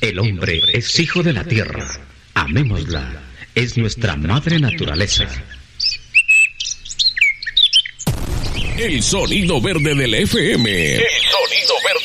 El hombre es hijo de la tierra. Amémosla. Es nuestra madre naturaleza. El sonido verde del FM. El sonido verde.